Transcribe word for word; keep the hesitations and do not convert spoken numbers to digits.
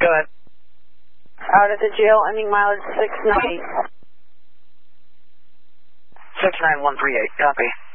Go ahead. Out at the jail, ending mileage six nine eight. six nine one three eight, copy.